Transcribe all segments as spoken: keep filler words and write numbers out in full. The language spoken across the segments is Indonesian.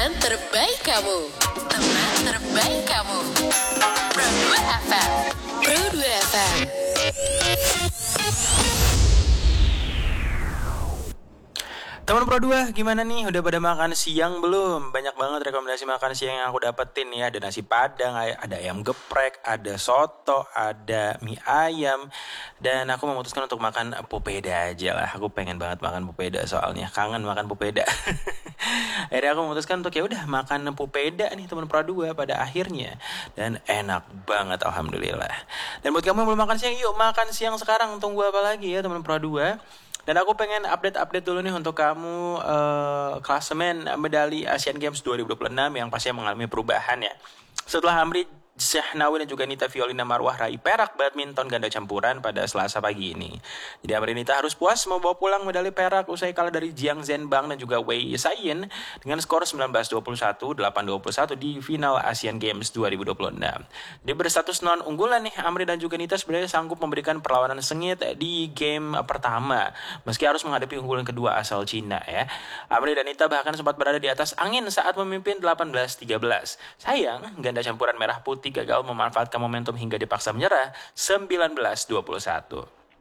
Teman terbaik kamu. Teman terbaik kamu. Pro dua F M. Pro dua F M. Teman Pro dua, gimana nih? Udah pada makan siang belum? Banyak banget rekomendasi makan siang yang aku dapetin ya. Ada nasi padang, ada ayam geprek, ada soto, ada mie ayam. Dan aku memutuskan untuk makan pupeda aja lah. Aku pengen banget makan pupeda soalnya. Kangen makan pupeda. Akhirnya aku memutuskan untuk ya udah makan pupeda nih teman Pro dua pada akhirnya. Dan enak banget alhamdulillah. Dan buat kamu yang belum makan siang, yuk makan siang sekarang. Tunggu apa lagi ya teman Pro dua. Dan aku pengen update-update dulu nih untuk kamu uh, klasemen medali Asian Games dua ribu dua puluh enam yang pastinya mengalami perubahan ya. Setelah Amri Syahnawi dan juga Nita Violina Marwah raih perak badminton ganda campuran pada Selasa pagi ini. Jadi Amri Nita harus puas membawa pulang medali perak usai kalah dari Jiang Zhenbang dan juga Wei Saiyin dengan skor sembilan belas dua puluh satu, delapan dua puluh satu di final Asian Games dua ribu dua puluh enam. Dia berstatus non unggulan nih, Amri dan juga Nita sebenarnya sanggup memberikan perlawanan sengit di game pertama meski harus menghadapi unggulan kedua asal Cina ya. Amri dan Nita bahkan sempat berada di atas angin saat memimpin delapan belas tiga belas. Sayang, ganda campuran merah putih gagal memanfaatkan momentum hingga dipaksa menyerah sembilan belas dua puluh satu.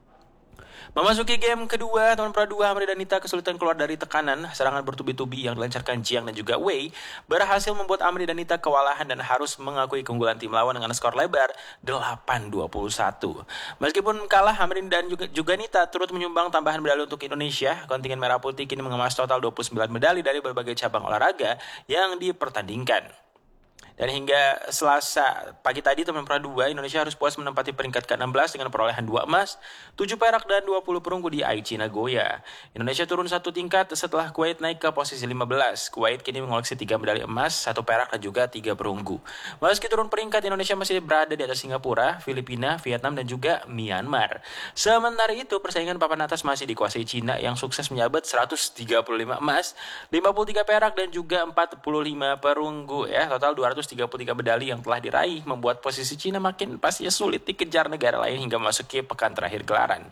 Memasuki game kedua, teman Pro dua Amri dan Nita kesulitan keluar dari tekanan. Serangan bertubi-tubi yang dilancarkan Jiang dan juga Wei berhasil membuat Amri dan Nita kewalahan dan harus mengakui keunggulan tim lawan dengan skor lebar delapan dua puluh satu. Meskipun kalah, Amri dan juga, juga Nita turut menyumbang tambahan medali untuk Indonesia. Kontingen Merah Putih kini mengemas total dua puluh sembilan medali dari berbagai cabang olahraga yang dipertandingkan. Dan hingga Selasa pagi tadi teman Pro dua, Indonesia harus puas menempati peringkat ke enam belas dengan perolehan dua emas, tujuh perak dan dua puluh perunggu di Aichi Nagoya. Indonesia turun satu tingkat setelah Kuwait naik ke posisi lima belas. Kuwait kini mengoleksi tiga medali emas, satu perak dan juga tiga perunggu. Meski turun peringkat, Indonesia masih berada di atas Singapura, Filipina, Vietnam dan juga Myanmar. Sementara itu persaingan papan atas masih dikuasai Cina yang sukses menyabet seratus tiga puluh lima emas, lima puluh tiga perak dan juga empat puluh lima perunggu ya. Total dua ratus tiga puluh tiga medali yang telah diraih membuat posisi Cina makin pastinya sulit dikejar negara lain hingga memasuki pekan terakhir gelaran.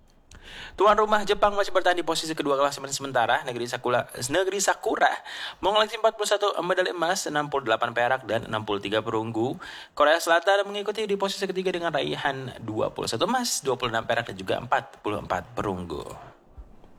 Tuan rumah Jepang masih bertahan di posisi kedua klasemen sementara. Negeri Sakura, negeri Sakura mengoleksi empat puluh satu medali emas, enam puluh delapan perak dan enam puluh tiga perunggu. Korea Selatan mengikuti di posisi ketiga dengan raihan dua puluh satu emas, dua puluh enam perak dan juga empat puluh empat perunggu.